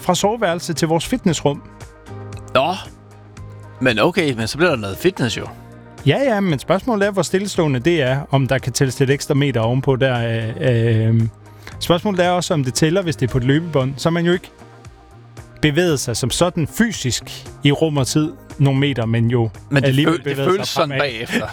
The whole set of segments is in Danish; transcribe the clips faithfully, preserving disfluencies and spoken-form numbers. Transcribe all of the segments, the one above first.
fra soveværelset til vores fitnessrum. Nå, men okay, men så bliver der noget fitness jo. Ja, ja, men spørgsmålet er, hvor stillestående det er, om der kan tælles lidt ekstra meter ovenpå der. Øh, øh. Spørgsmålet er også, om det tæller, hvis det er på et løbebånd. Så man jo ikke bevæget sig som sådan fysisk i rum og tid nogle meter, men jo men det, alligevel føl- det føles sådan bagefter.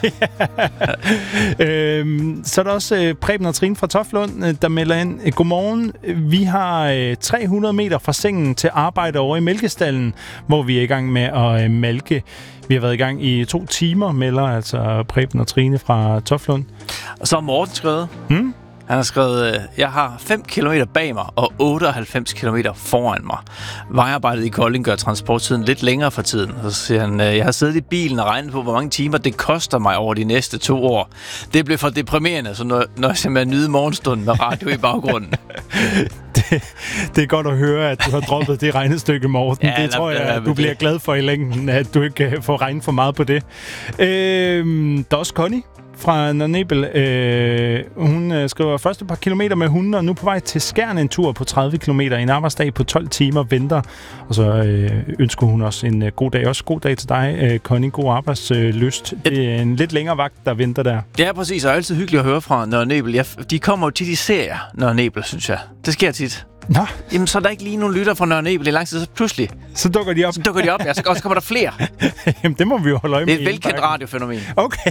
øhm, så er der også øh, Preben og Trine fra Toflund, øh, der melder ind. Godmorgen. Vi har øh, tre hundrede meter fra sengen til arbejde over i mælkestallen, hvor vi er i gang med at øh, malke. Vi har været i gang i to timer, melder altså Preben og Trine fra Toflund. Og så har Morten skrevet. Hmm? Han har skrevet, jeg har fem kilometer bag mig og otteoghalvfems kilometer foran mig. Vejarbejdet i Kolding gør transporttiden lidt længere for tiden. Så siger han, jeg har siddet i bilen og regnet på, hvor mange timer det koster mig over de næste to år. Det blev for deprimerende, så når, når jeg simpelthen nyder morgenstunden med radio i baggrunden. det, det er godt at høre, at du har droppet det regnestykke, Morten. Ja, det tror jeg, at du bliver det. glad for i længden, at du ikke får regnet for meget på det. Øh, der er også Connie fra Nørrebel. Øh, hun øh, skriver, første par kilometer med hunden, og nu på vej til Skjern en tur på tredive kilometer. En arbejdsdag på tolv timer venter. Og så øh, ønsker hun også en øh, god dag. Også god dag til dig, øh, Connie. God arbejdslyst. Øh, det er en lidt længere vagt, der venter der. Ja, præcis. Og det er altid hyggeligt at høre fra Nørrebel. Ja, de kommer jo tit i serier, Nørrebel, synes jeg. Det sker tit. Nå. Jamen, så er der ikke lige nogen lytter fra Nørrebel i lang tid, så pludselig. Så dukker de op. Så dukker de op, ja. Så, og så kommer der flere. Jamen, det må vi jo holde øje med. Det er et velkendt radiofænomen. Okay.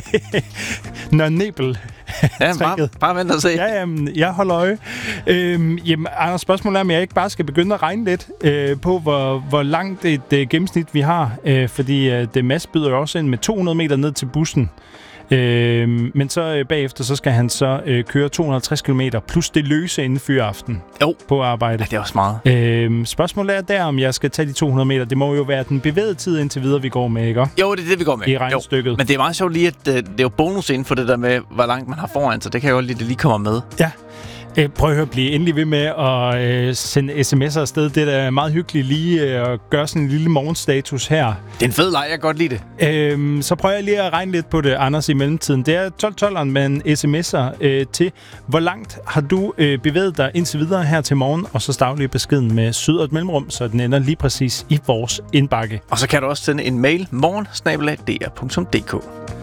Nørrebel. Ja, bare, bare vent og se. Ja, jamen, jeg holder øje. Øhm, jamen, Anders, spørgsmålet er, om jeg ikke bare skal begynde at regne lidt øh, på, hvor, hvor langt et øh, gennemsnit vi har. Øh, fordi øh, det Mads byder jo også ind med to hundrede meter ned til bussen. Øh, men så øh, bagefter, så skal han så øh, køre to hundrede og halvtreds kilometer plus det løse inden fyraften jo. På arbejde. Ja, det er også meget. Øh, spørgsmålet er der, om jeg skal tage de to hundrede meter. Det må jo være den bevægede tid indtil videre, vi går med, ikke? Jo, det er det, vi går med. I regnestykket. Jo. Men det er meget sjovt lige, at øh, det er jo bonus inden for det der med, hvor langt man har foran, så det kan jo godt lide, at det lige kommer med. Ja. Øh, prøv at høre, blive endelig ved med at øh, sende sms'er afsted. Det er da meget hyggeligt lige øh, at gøre sådan en lille morgenstatus her. Det er en fed leg, jeg kan godt lide det. Øh, så prøver jeg lige at regne lidt på det, Anders, i mellemtiden. Det er tolv tolv, men sms'er øh, til, hvor langt har du øh, bevæget dig indtil videre her til morgen, og så stavlige beskeden med syd og et mellemrum, så den ender lige præcis i vores indbakke. Og så kan du også sende en mail morgen snabel-a d r punktum d k.